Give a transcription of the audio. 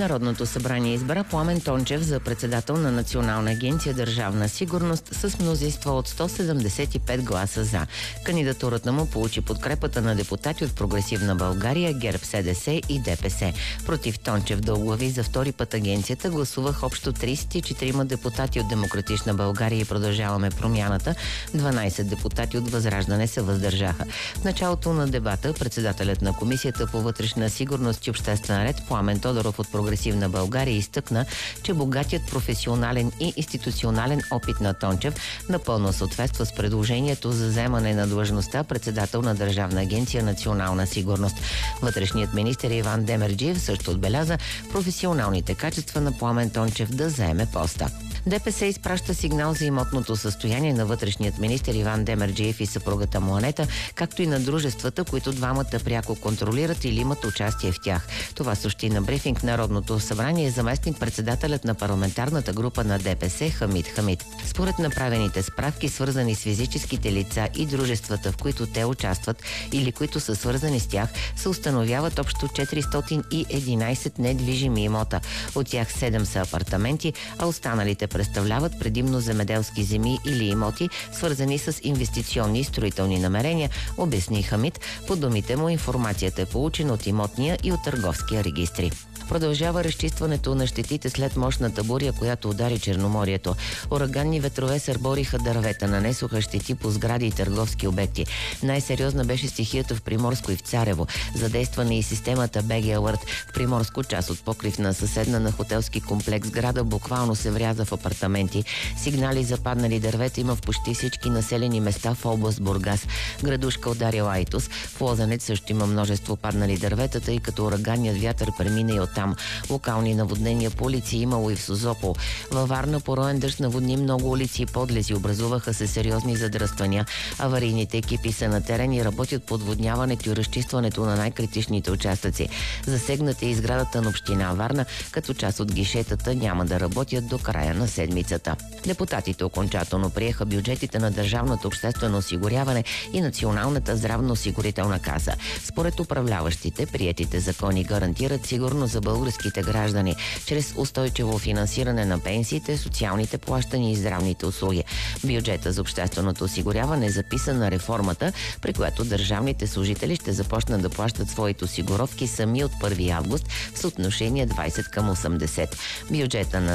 Народното събрание избра Пламен Тончев за председател на Национална агенция Държавна сигурност с мнозинство от 175 гласа за. Кандидатурата му получи подкрепата на депутати от Прогресивна България, ГЕРБ, СДС и ДПС. Против Тончев да оглави за втори път агенцията гласувах общо 34 депутати от Демократична България и Продължаваме промяната. 12 депутати от Възраждане се въздържаха. В началото на дебата председателят на Комисията по вътрешна сигурност и обществен ред Пламен Тодоров от Прогресивна България изтъкна, че богатият професионален и институционален опит на Тончев напълно съответства с предложението за заемане на длъжността председател на Държавна агенция Национална сигурност. Вътрешният министър Иван Демерджиев също отбеляза професионалните качества на Пламен Тончев да заеме поста. ДПС изпраща сигнал за имотното състояние на вътрешният министър Иван Демерджиев и съпругата му Анета, както и на дружествата, които двамата пряко контролират или имат участие в тях. Това съобщи на брифинг в Народното събрание заместник-председателят на парламентарната група на ДПС Хамид Хамид. Според направените справки, свързани с физическите лица и дружествата, в които те участват или които са свързани с тях, се установяват общо 411 недвижими имота. От тях 7 са апартаменти, а останалите представляват предимно земеделски земи или имоти, свързани с инвестиционни и строителни намерения, обясни Хамид. По думите му информацията е получена от имотния и от търговския регистри. Продължава разчистването на щетите след мощната буря, която удари Черноморието. Ураганни ветрове сърбориха дървета, нанесоха щети по сгради и търговски обекти. Най-сериозна беше стихията в Приморско и в Царево. Задействана и системата БГ Alert. В Приморско част от покрив на съседна на хотелски комплекс града буквално се вряза в апартаменти. Сигнали за паднали дървета има в почти всички населени места в област Бургас. Градушка ударила Айтос. В Лозенец също има множество паднали дървета, тъй като ураганният вятър премина и оттам. Локални наводнения по улици имало и в Созопол. Във Варна пороен дъжд наводни много улици и подлези. Образуваха се сериозни задръствания. Аварийните екипи са на терен и работят по отводняването и разчистването на най-критичните участъци. Засегната е и сградата на община Варна, като част от гишетата няма да работят до края на седмицата. Депутатите окончателно приеха бюджетите на Държавното обществено осигуряване и Националната здравноосигурителна каса. Според управляващите, приетите закони гарантират сигурност за българските граждани чрез устойчиво финансиране на пенсиите, социалните плащания и здравните услуги. Бюджета за общественото осигуряване е записан на реформата, при която държавните служители ще започнат да плащат своите осигуровки сами от 1 август в съотношение 20 към 80. Бюджета на